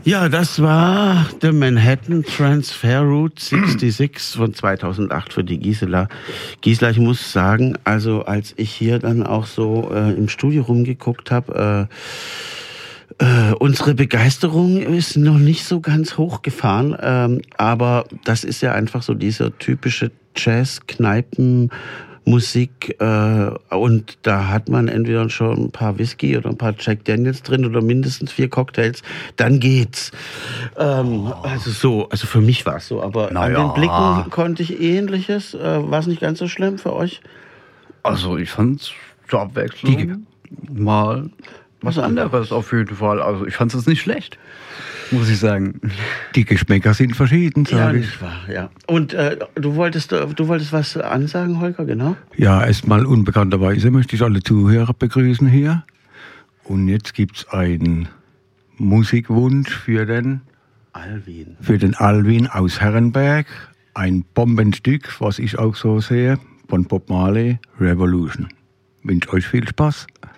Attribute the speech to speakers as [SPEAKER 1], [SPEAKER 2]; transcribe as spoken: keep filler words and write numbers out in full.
[SPEAKER 1] Ja, das war der Manhattan Transfer Route sechsundsechzig von zweitausendacht für die Gisela. Gisela, ich muss sagen, also als ich hier dann auch so äh, im Studio rumgeguckt habe, äh, äh, unsere Begeisterung ist noch nicht so ganz hochgefahren, ähm, aber das ist ja einfach so dieser typische Jazz-Kneipen- Musik äh, und da hat man entweder schon ein paar Whisky oder ein paar Jack Daniels drin oder mindestens vier Cocktails, dann geht's. Ähm, also so, also für mich war es so, aber
[SPEAKER 2] Na
[SPEAKER 1] an
[SPEAKER 2] ja.
[SPEAKER 1] den Blicken konnte ich Ähnliches. Äh, war es nicht ganz so schlimm für euch?
[SPEAKER 2] Also ich fand's zur Abwechslung mal was anderes auf jeden Fall. Also ich fand's jetzt nicht schlecht, muss ich sagen.
[SPEAKER 3] Die Geschmäcker sind verschieden,
[SPEAKER 1] Ja,
[SPEAKER 3] sage ich.
[SPEAKER 1] nicht wahr, ja. Und äh, du wolltest, du wolltest was ansagen, Holger, genau?
[SPEAKER 3] Ja, erstmal unbekannterweise möchte ich alle Zuhörer begrüßen hier. Und jetzt gibt's einen Musikwunsch für den
[SPEAKER 1] Alwin.
[SPEAKER 3] für den Alwin aus Herrenberg. Ein Bombenstück, was ich auch so sehe, von Bob Marley, Revolution. Wünsche euch viel Spaß.